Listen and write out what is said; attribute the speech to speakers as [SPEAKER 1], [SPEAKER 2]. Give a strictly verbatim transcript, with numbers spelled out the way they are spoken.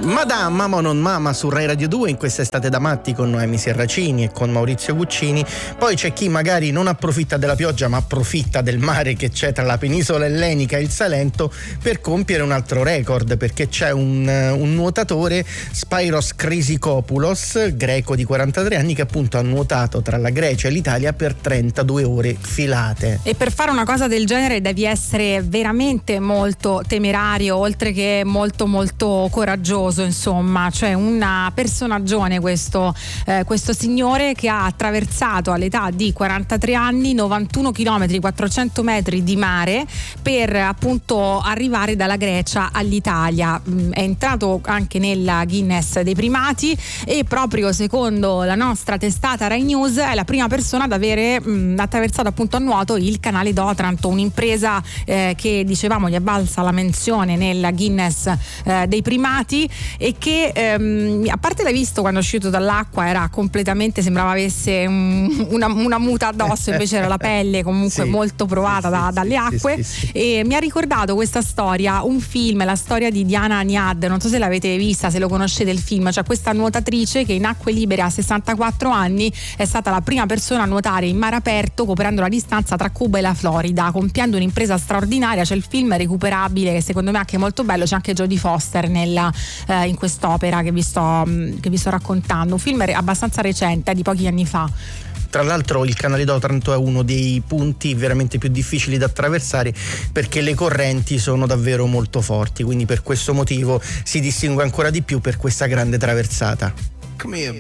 [SPEAKER 1] Madame, Mama non Mama su Rai Radio due in questa estate da matti con Noemi Serracini e con Maurizio Guccini. Poi c'è chi magari non approfitta della pioggia ma approfitta del mare che c'è tra la penisola ellenica e il Salento per compiere un altro record, perché c'è un, un nuotatore, Spyros Chrysikopoulos, greco di quarantatré anni, che appunto ha nuotato tra la Grecia e l'Italia per trentadue ore filate.
[SPEAKER 2] E per fare una cosa del genere devi essere veramente molto temerario, oltre che molto molto coraggioso, insomma, cioè una personaggione questo, eh, questo signore che ha attraversato all'età di quarantatré anni novantuno chilometri, quattrocento metri di mare per appunto arrivare dalla Grecia all'Italia. È entrato anche nella Guinness dei primati e proprio secondo la nostra testata Rai News è la prima persona ad avere mh, attraversato appunto a nuoto il canale d'Otranto, un'impresa eh, che dicevamo gli balza la menzione nella Guinness eh, dei primati, e che ehm, a parte l'hai visto quando è uscito dall'acqua era completamente, sembrava avesse un, una, una muta addosso, invece era la pelle comunque sì, molto provata sì, da, sì, dalle acque sì, sì, sì. E mi ha ricordato questa storia un film, la storia di Diana Niad, non so se l'avete vista, se lo conoscete il film, cioè questa nuotatrice che in acque libere a sessantaquattro anni è stata la prima persona a nuotare in mare aperto coprendo la distanza tra Cuba e la Florida, compiendo un'impresa straordinaria. C'è il film recuperabile che secondo me è anche molto bello, c'è anche Jodie Foster nella, eh, in quest'opera che vi sto, che vi sto raccontando, un film abbastanza recente, di pochi anni fa.
[SPEAKER 1] Tra l'altro il canale d'Otranto è uno dei punti veramente più difficili da attraversare perché le correnti sono davvero molto forti, quindi per questo motivo si distingue ancora di più per questa grande traversata. Come